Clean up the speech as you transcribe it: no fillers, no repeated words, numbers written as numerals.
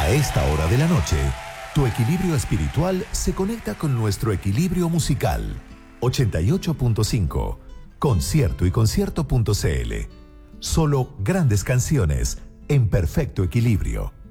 A esta hora de la noche, tu equilibrio espiritual se conecta con nuestro equilibrio musical. 88.5, concierto y concierto.cl. Solo grandes canciones en perfecto equilibrio.